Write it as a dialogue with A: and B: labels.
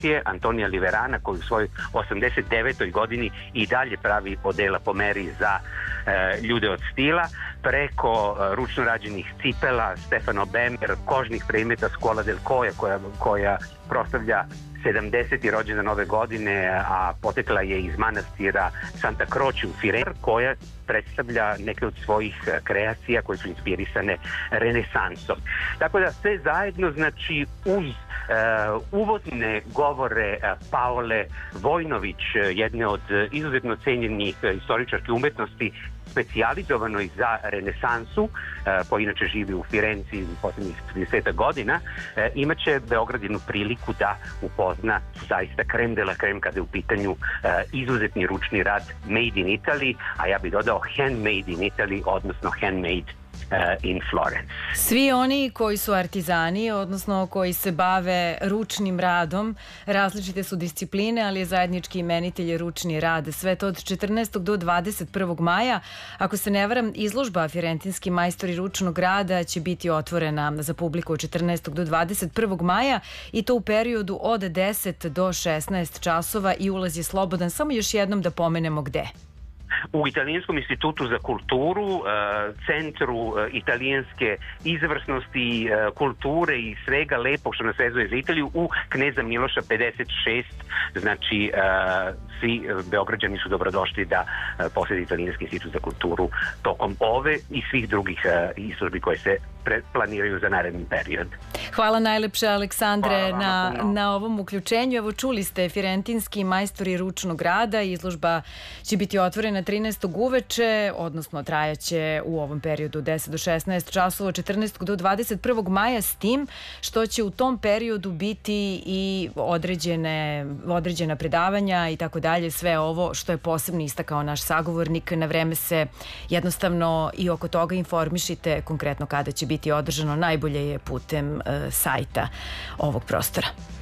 A: tradicije, Antonija Liverana, koji u svojoj 89. godini i dalje pravi odela po meri za ljude od stila, preko ručno rađenih cipela, Stefano Bemer, kožnih predmeta Scuola del Coja koja proslavlja 70. rođendan ove godine, a potekla je iz manastira Santa Croce u Firenci, koja predstavlja neke od svojih kreacija koje su inspirisane renesansom. Tako da sve zajedno, znači uz uvodne govore Paole Vojnović, jedne od izuzetno cenjenih istoričarki umetnosti, specijalizovanoj za renesansu, koji inače živi u Firenci poslednjih 30 godina, imaće Beograd jednu priliku da upozna zaista krem de la krem kada je u pitanju izuzetni ručni rad made in Italy, a ja bih dodao handmade in Italy, odnosno handmade in Florence.
B: Svi oni koji su artizani, odnosno koji se bave ručnim radom, različite su discipline, ali je zajednički imenitelj ručni rad. Sve to od 14. do 21. maja. Ako se ne varam, izložba Firentinski majstori ručnog rada će biti otvorena za publiku od 14. do 21. maja i to u periodu od 10 do 16 časova i ulaz je slobodan. Samo još jednom da pomenemo gde.
A: U Italijanskom institutu za kulturu, centru italijanske izvrsnosti, kulture i svega lepog što nas vezuje za Italiju, u Kneza Miloša 56. Znači, svi Beograđani su dobrodošli da posjeti Italijanski institut za kulturu tokom ove i svih drugih izložbi koje se planiraju za naredni period.
B: Hvala najlepše, Aleksandre, na ovom uključenju. Evo, čuli ste Firentinski majstori ručnog rada. Izložba će biti otvorena 13. uveče, odnosno trajaće u ovom periodu 10 do 16 časova, od 14. do 21. maja, s tim što će u tom periodu biti i određena predavanja i tako dalje. Sve ovo što je posebno istakao naš sagovornik. Na vreme se jednostavno i oko toga informišite, konkretno kada će biti održano. Najbolje je putem sajta ovog prostora.